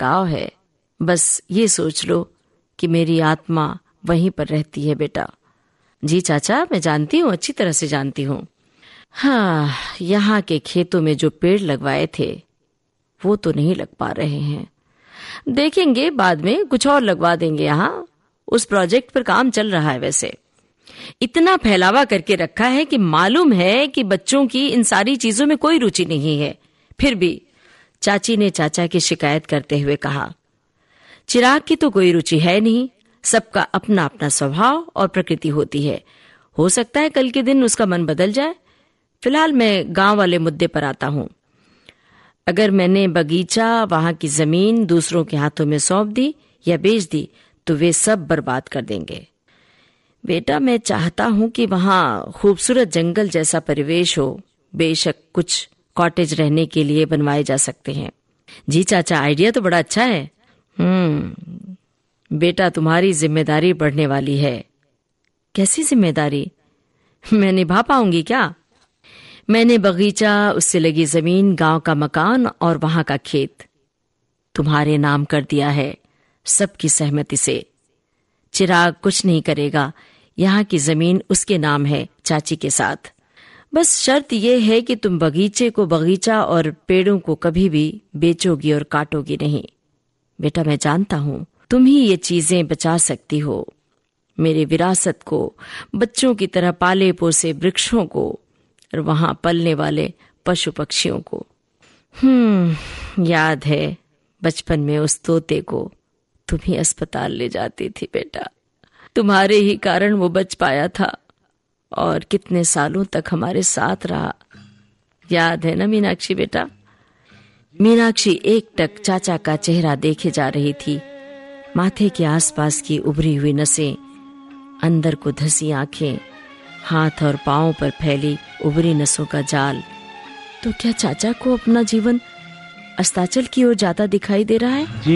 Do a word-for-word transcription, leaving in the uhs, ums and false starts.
गांव है, बस ये सोच लो कि मेरी आत्मा वहीं पर रहती है बेटा। जी चाचा, मैं जानती हूँ, अच्छी तरह से जानती हूँ। हाँ, यहाँ के खेतों में जो पेड़ लगवाए थे वो तो नहीं लग पा रहे हैं। देखेंगे, बाद में कुछ और लगवा देंगे। यहाँ उस प्रोजेक्ट पर काम चल रहा है। वैसे इतना फैलावा करके रखा है कि मालूम है कि बच्चों की इन सारी चीजों में कोई रुचि नहीं है। फिर भी चाची ने चाचा की शिकायत करते हुए कहा, चिराग की तो कोई रुचि है नहीं, सबका अपना अपना स्वभाव और प्रकृति होती है। हो सकता है कल के दिन उसका मन बदल जाए। फिलहाल मैं गांव वाले मुद्दे पर आता हूं। अगर मैंने बगीचा, वहां की जमीन दूसरों के हाथों में सौंप दी या बेच दी तो वे सब बर्बाद कर देंगे। बेटा, मैं चाहता हूं कि वहां खूबसूरत जंगल जैसा परिवेश हो। बेशक कुछ कॉटेज रहने के लिए बनवाए जा सकते हैं। जी चाचा, आइडिया तो बड़ा अच्छा है। हम्म बेटा, तुम्हारी जिम्मेदारी बढ़ने वाली है। कैसी जिम्मेदारी? मैं निभा पाऊंगी क्या? मैंने बगीचा, उससे लगी जमीन, गांव का मकान और वहां का खेत तुम्हारे नाम कर दिया है, सबकी सहमति से। चिराग कुछ नहीं करेगा, यहाँ की जमीन उसके नाम है चाची के साथ। बस शर्त यह है कि तुम बगीचे को बगीचा और पेड़ों को कभी भी बेचोगी और काटोगी नहीं। बेटा, मैं जानता हूं तुम ही ये चीजें बचा सकती हो, मेरी विरासत को, बच्चों की तरह पाले पोसे वृक्षों को और वहां पलने वाले पशु पक्षियों को। हम्म याद है बचपन में उस तोते को तुम ही अस्पताल ले जाती थी बेटा। तुम्हारे ही कारण वो बच पाया था और कितने सालों तक हमारे साथ रहा। याद है ना मीनाक्षी बेटा? मीनाक्षी एकटक चाचा का चेहरा देखे जा रही थी। माथे के आसपास की उभरी हुई नसें, अंदर को धसी आंखें, हाथ और पांव पर फैली उभरी नसों का जाल। तो क्या चाचा को अपना जीवन अस्ताचल की ओर जाता दिखाई दे रहा है?